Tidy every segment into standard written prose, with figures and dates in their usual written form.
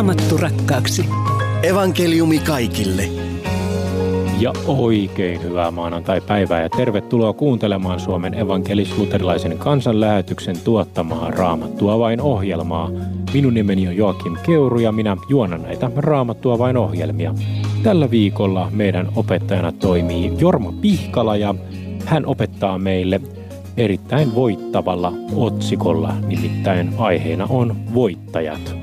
Raamattu rakkaaksi. Evankeliumi kaikille. Ja oikein hyvää maanantai-päivää ja tervetuloa kuuntelemaan Suomen evankelis-luterilaisen kansanlähetyksen tuottamaa Raamattua vain -ohjelmaa. Minun nimeni on Joakim Keuru ja minä juonan näitä Raamattua vain -ohjelmia. Tällä viikolla meidän opettajana toimii Jorma Pihkala ja hän opettaa meille erittäin voittavalla otsikolla, nimittäin aiheena on voittajat.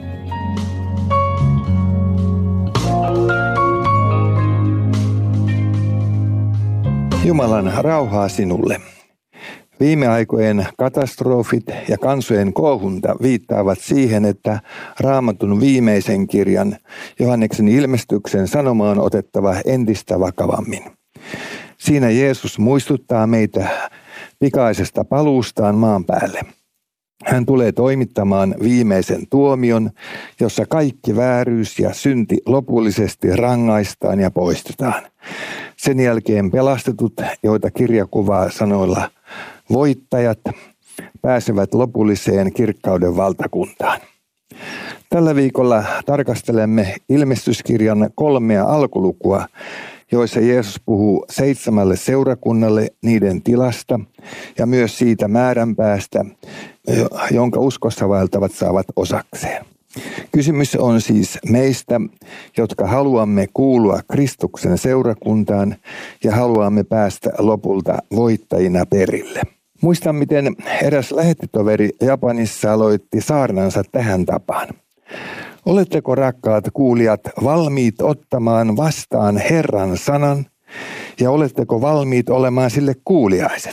Jumalan rauhaa sinulle. Viime aikojen katastrofit ja kansojen kuohunta viittaavat siihen, että Raamatun viimeisen kirjan, Johanneksen ilmestyksen sanoma on otettava entistä vakavammin. Siinä Jeesus muistuttaa meitä pikaisesta paluustaan maan päälle. Hän tulee toimittamaan viimeisen tuomion, jossa kaikki vääryys ja synti lopullisesti rangaistaan ja poistetaan. Sen jälkeen pelastetut, joita kirja kuvaa sanoilla voittajat, pääsevät lopulliseen kirkkauden valtakuntaan. Tällä viikolla tarkastelemme ilmestyskirjan 3 alkulukua, joissa Jeesus puhuu 7 seurakunnalle niiden tilasta ja myös siitä määränpäästä, jonka uskossa vaeltavat saavat osakseen. Kysymys on siis meistä, jotka haluamme kuulua Kristuksen seurakuntaan ja haluamme päästä lopulta voittajina perille. Muistan, miten eräs lähettitoveri Japanissa aloitti saarnansa tähän tapaan. Oletteko, rakkaat kuulijat, valmiit ottamaan vastaan Herran sanan ja oletteko valmiit olemaan sille kuuliaiset?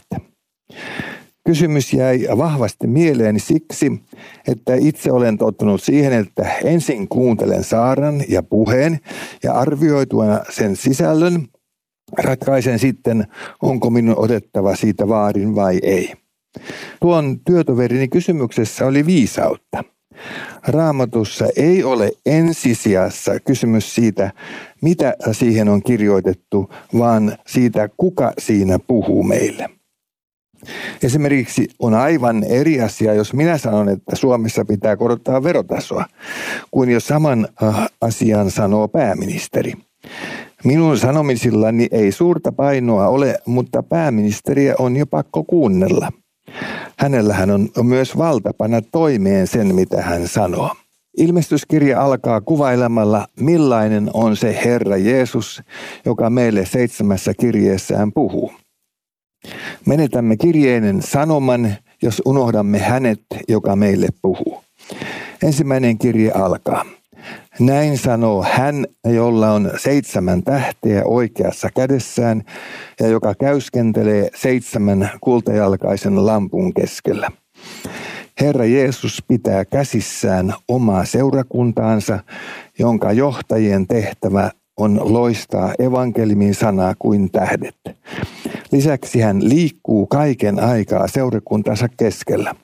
Kysymys jäi vahvasti mieleeni siksi, että itse olen tottunut siihen, että ensin kuuntelen saarnan ja puheen ja arvioituana sen sisällön ratkaisen sitten, onko minun otettava siitä vaarin vai ei. Tuon työtoverini kysymyksessä oli viisautta. Raamatussa ei ole ensisijassa kysymys siitä, mitä siihen on kirjoitettu, vaan siitä, kuka siinä puhuu meille. Esimerkiksi on aivan eri asia, jos minä sanon, että Suomessa pitää korottaa verotasoa, kuin jos saman asian sanoo pääministeri. Minun sanomisillani ei suurta painoa ole, mutta pääministeriä on jo pakko kuunnella. Hänellähän on myös valta panna toimeen sen, mitä hän sanoo. Ilmestyskirja alkaa kuvailemalla, millainen on se Herra Jeesus, joka meille 7 kirjeessään puhuu. Menetämme kirjeinen sanoman, jos unohdamme hänet, joka meille puhuu. Ensimmäinen kirje alkaa. Näin sanoo hän, jolla on 7 tähteä oikeassa kädessään ja joka käyskentelee 7 kultajalkaisen lampun keskellä. Herra Jeesus pitää käsissään omaa seurakuntaansa, jonka johtajien tehtävä on loistaa evankeliumin sanaa kuin tähdet. Lisäksi hän liikkuu kaiken aikaa seurakuntansa keskellä.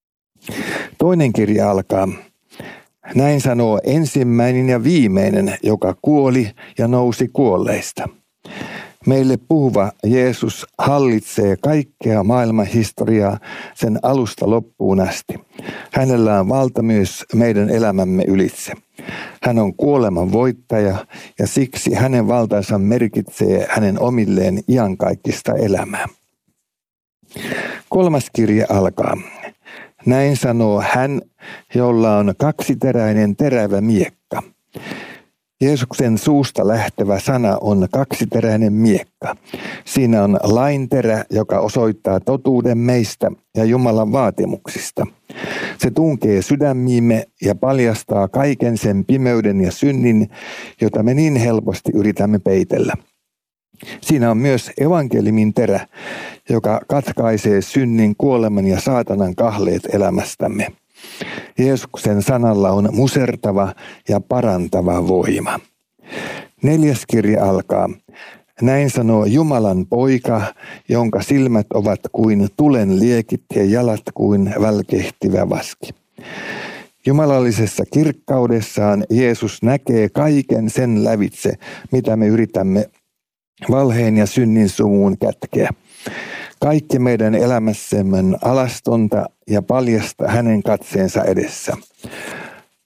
Toinen kirje alkaa. Näin sanoo ensimmäinen ja viimeinen, joka kuoli ja nousi kuolleista. Meille puhuva Jeesus hallitsee kaikkea maailman historiaa sen alusta loppuun asti. Hänellä on valta myös meidän elämämme ylitse. Hän on kuoleman voittaja ja siksi hänen valtansa merkitsee hänen omilleen iankaikkista elämää. 3. kirje alkaa. Näin sanoo hän, jolla on 2-teräinen terävä miekka. Jeesuksen suusta lähtevä sana on 2-teräinen miekka. Siinä on lainterä, joka osoittaa totuuden meistä ja Jumalan vaatimuksista. Se tunkee sydämiimme ja paljastaa kaiken sen pimeyden ja synnin, jota me niin helposti yritämme peitellä. Siinä on myös evankeliumin terä, joka katkaisee synnin, kuoleman ja saatanan kahleet elämästämme. Jeesuksen sanalla on musertava ja parantava voima. 4. kirje alkaa. Näin sanoo Jumalan poika, jonka silmät ovat kuin tulen liekit ja jalat kuin välkehtivä vaski. Jumalallisessa kirkkaudessaan Jeesus näkee kaiken sen lävitse, mitä me yritämme valheen ja synnin sumuun kätkeä. Kaikki meidän elämässämme alastonta ja paljasta hänen katseensa edessä.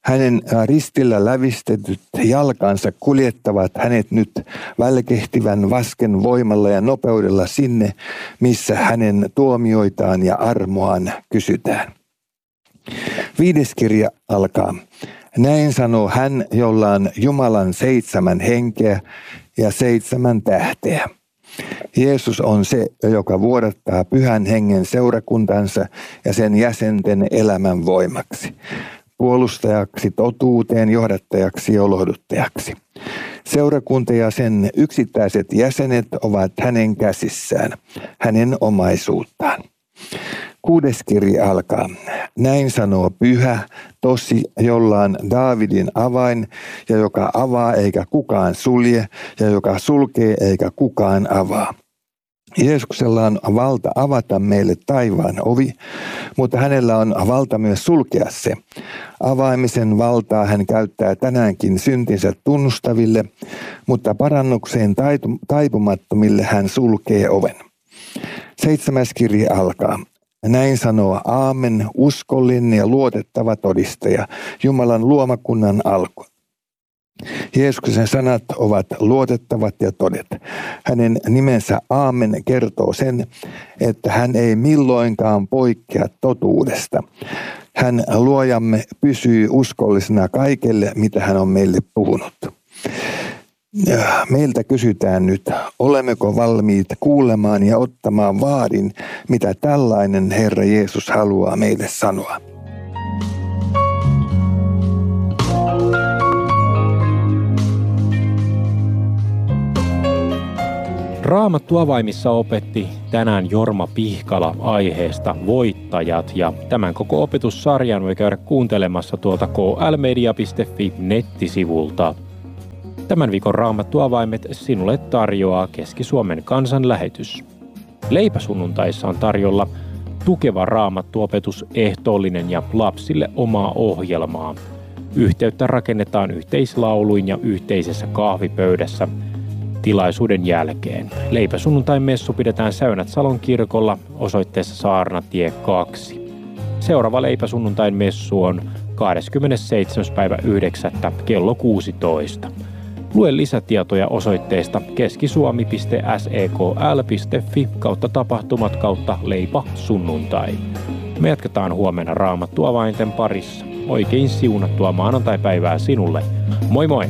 Hänen ristillä lävistetyt jalkansa kuljettavat hänet nyt välkehtivän vasken voimalla ja nopeudella sinne, missä hänen tuomioitaan ja armoaan kysytään. 5. kirja alkaa. Näin sanoo hän, jolla on Jumalan 7 henkeä ja 7 tähteä. Jeesus on se, joka vuodattaa Pyhän Hengen seurakuntansa ja sen jäsenten elämän voimaksi, puolustajaksi totuuteen, johdattajaksi ja lohduttajaksi. Seurakunta ja sen yksittäiset jäsenet ovat hänen käsissään, hänen omaisuuttaan. 6. kirja alkaa. Näin sanoo Pyhä, tosi, jolla on Daavidin avain ja joka avaa eikä kukaan sulje ja joka sulkee eikä kukaan avaa. Jeesuksella on valta avata meille taivaan ovi, mutta hänellä on valta myös sulkea se. Avaamisen valtaa hän käyttää tänäänkin syntinsä tunnustaville, mutta parannukseen taipumattomille hän sulkee oven. 7. kirja alkaa. Näin sanoo Aamen, uskollinen ja luotettava todistaja, Jumalan luomakunnan alku. Jeesuksen sanat ovat luotettavat ja todet. Hänen nimensä Aamen kertoo sen, että hän ei milloinkaan poikkea totuudesta. Hän luojamme pysyy uskollisena kaikelle, mitä hän on meille puhunut. Meiltä kysytään nyt, olemmeko valmiit kuulemaan ja ottamaan vaarin, mitä tällainen Herra Jeesus haluaa meille sanoa. Raamattu avaimissa opetti tänään Jorma Pihkala aiheesta voittajat, ja tämän koko opetussarjan voi käydä kuuntelemassa tuolta klmedia.fi nettisivulta. Tämän viikon Raamattu avaimet sinulle tarjoaa Keski-Suomen kansanlähetys. Leipäsunnuntaissa on tarjolla tukeva Raamattuopetus ehtoollinen ja lapsille omaa ohjelmaa. Yhteyttä rakennetaan yhteislauluin ja yhteisessä kahvipöydässä tilaisuuden jälkeen. Leipäsunnuntain messu pidetään Säynät-Salon kirkolla osoitteessa Saarnatie 2. Seuraava leipäsunnuntain messu on 27.9. kello 16. Lue lisätietoja osoitteesta keskisuomi.sekl.fi/tapahtumat/leipasunnuntai. Me jatketaan huomenna Raamattu avainten parissa. Oikein siunattua maanantaipäivää sinulle. Moi moi!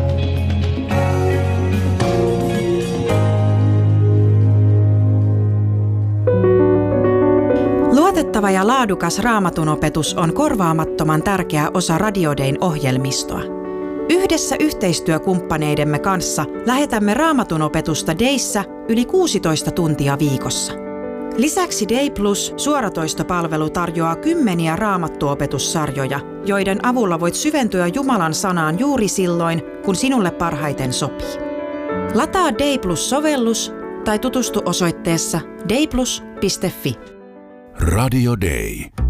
Luotettava ja laadukas Raamatun opetus on korvaamattoman tärkeä osa Radio Dayn ohjelmistoa. Yhdessä yhteistyökumppaneidemme kanssa lähetämme Raamatun opetusta Dayssä yli 16 tuntia viikossa. Lisäksi Day Plus -suoratoistopalvelu tarjoaa kymmeniä Raamattuopetussarjoja, joiden avulla voit syventyä Jumalan sanaan juuri silloin, kun sinulle parhaiten sopii. Lataa Day Plus-sovellus tai tutustu osoitteessa dayplus.fi. Radio Day.